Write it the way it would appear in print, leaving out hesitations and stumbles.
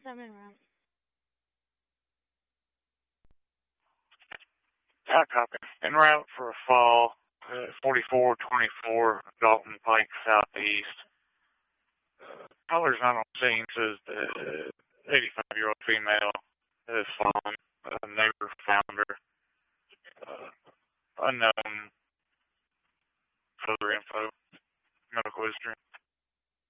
I'm in route. I copy. En route for a fall, 4424 Dalton Pike Southeast. Callers not on scene says the 85-year-old female has fallen. A neighbor found her. Unknown